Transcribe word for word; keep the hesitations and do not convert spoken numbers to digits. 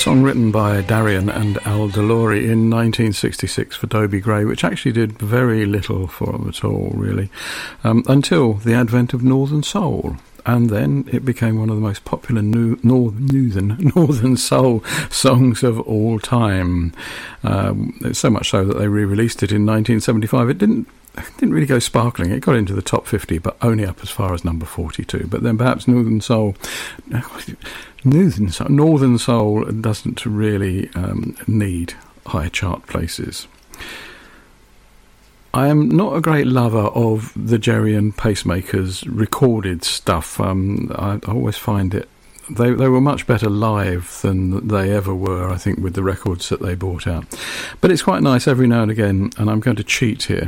song written by Darian and Al DeLore in nineteen sixty-six for Dobie Gray, which actually did very little for them at all, really, um, until the advent of Northern Soul. And then it became one of the most popular new, northern, northern soul songs of all time. Um, it's so much so that they re-released it in nineteen seventy-five. It didn't didn't really go sparkling. It got into the top fifty, but only up as far as number forty-two. But then perhaps Northern Soul, Northern Soul, Northern Soul doesn't really um, need high chart places. I am not a great lover of the Gerry and Pacemakers recorded stuff. Um, I, I always find it They they were much better live than they ever were, I think, with the records that they brought out. But it's quite nice every now and again, and I'm going to cheat here,